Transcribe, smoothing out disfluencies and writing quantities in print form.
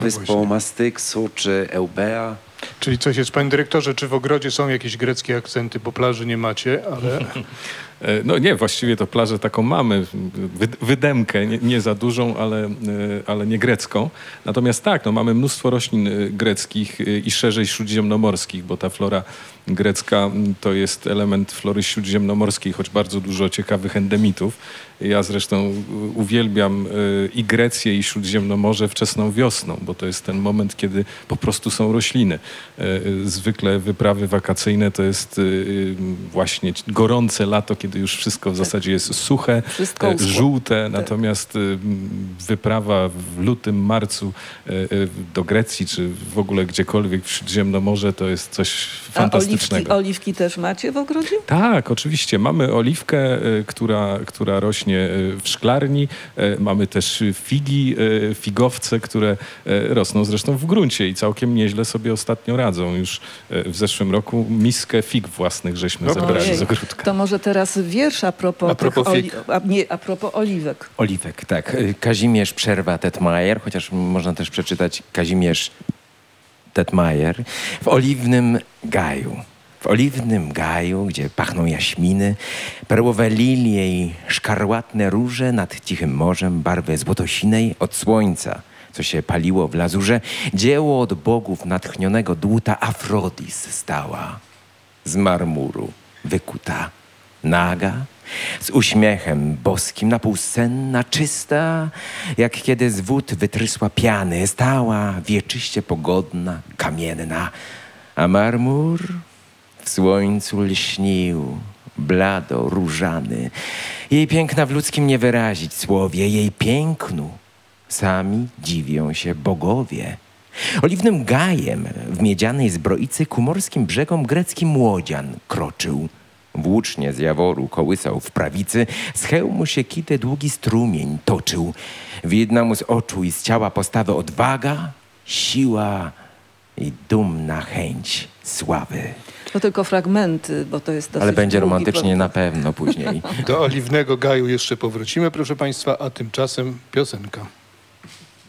wyspą Mastyksu czy Eubea. Czyli coś jest, panie dyrektorze, czy w ogrodzie są jakieś greckie akcenty, bo plaży nie macie, ale... No nie, właściwie to plażę taką mamy, wydemkę, nie za dużą, ale nie grecką. Natomiast tak, no mamy mnóstwo roślin greckich i szerzej śródziemnomorskich, bo ta flora grecka to jest element flory śródziemnomorskiej, choć bardzo dużo ciekawych endemitów. Ja zresztą uwielbiam i Grecję, i Śródziemnomorze wczesną wiosną, bo to jest ten moment, kiedy po prostu są rośliny. Zwykle wyprawy wakacyjne to jest właśnie gorące lato, kiedy już wszystko w zasadzie jest suche, żółte, natomiast wyprawa w lutym, marcu do Grecji, czy w ogóle gdziekolwiek w Śródziemnomorze, to jest coś fantastycznego. A oliwki też macie w ogrodzie? Tak, oczywiście. Mamy oliwkę, która rośnie w szklarni. Mamy też figi, figowce, które rosną zresztą w gruncie i całkiem nieźle sobie ostatnio radzą. Już w zeszłym roku miskę fig własnych żeśmy zebrali z ogródka. To może teraz wiersz a propos oliwek. Oliwek, tak. Kazimierz Przerwa Tetmajer, chociaż można też przeczytać Kazimierz Tetmajer. W oliwnym gaju. W oliwnym gaju, gdzie pachną jaśminy, perłowe lilie i szkarłatne róże nad cichym morzem barwy złotosinej od słońca, co się paliło w lazurze, dzieło od bogów natchnionego dłuta Afrodis stała, z marmuru wykuta, naga, z uśmiechem boskim, napółsenna, czysta, jak kiedy z wód wytrysła piany, stała wieczyście pogodna, kamienna, a marmur w słońcu lśnił, blado różany. Jej piękna w ludzkim nie wyrazić słowie, jej pięknu sami dziwią się bogowie. Oliwnym gajem w miedzianej zbroicy ku morskim brzegom grecki młodzian kroczył. Włócznie z jaworu kołysał w prawicy, z hełmu siekity długi strumień toczył. Widna mu z oczu i z ciała postawy odwaga, siła i dumna chęć sławy. To tylko fragmenty, bo to jest dosyć Ale będzie długi romantycznie na pewno później. Do oliwnego gaju jeszcze powrócimy, proszę państwa, a tymczasem piosenka.